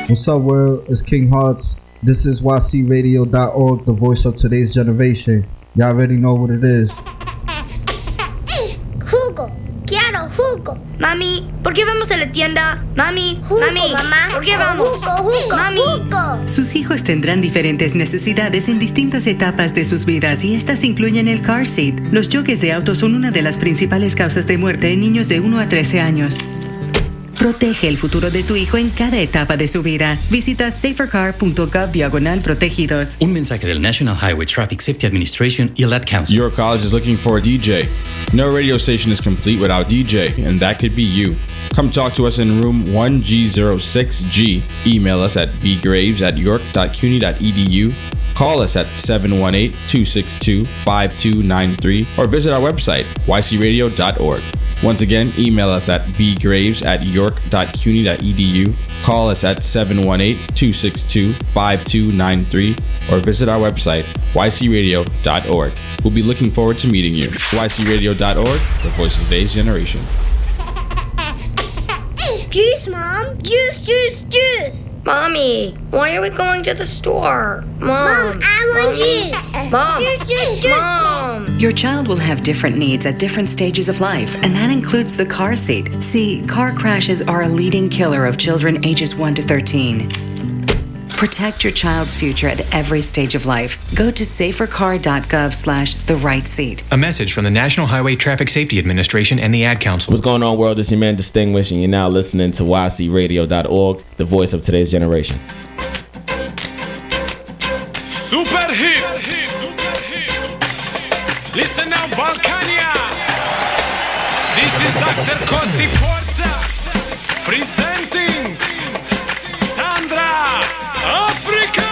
What's up, world? It's King Hearts. This is ycradio.org, the voice of today's generation. Y'all already know what it is. Jugo, quiero jugo. Mami, ¿por qué vamos a la tienda? Mami, Jugo, mami, mamá. ¿por qué vamos? Jugo, Mami. jugo. Sus hijos tendrán diferentes necesidades en distintas etapas de sus vidas y estas incluyen el car seat. Los choques de auto son una de las principales causas de muerte en niños de 1 a 13 años. Protege el futuro de tu hijo en cada etapa de su vida. Visita safercar.gov/protegidos. Un mensaje del National Highway Traffic Safety Administration y el Ad Council. Your college is looking for a DJ. No radio station is complete without DJ, and that could be you. Come talk to us in room 1G06G. Email us at bgraves@york.cuny.edu. Call us at 718-262-5293 or visit our website, ycradio.org. Once again, email us at bgraves@york.cuny.edu. Call us at 718-262-5293 or visit our website, ycradio.org. We'll be looking forward to meeting you. ycradio.org, the voice of today's generation. Juice, Mom. Juice. Mommy, why are we going to the store? Mom, I want juice. Mom. Juice. Mom. Your child will have different needs at different stages of life, and that includes the car seat. See, car crashes are a leading killer of children ages 1 to 13. Protect your child's future at every stage of life. Go to safercar.gov/the-right-seat. A message from the National Highway Traffic Safety Administration and the Ad Council. What's going on, world? It's your man Distinguished, and you're now listening to ycradio.org, the voice of today's generation. Super hit. Listen now, Balkania. This is Dr. Costi Forza presenting Sandra Africa.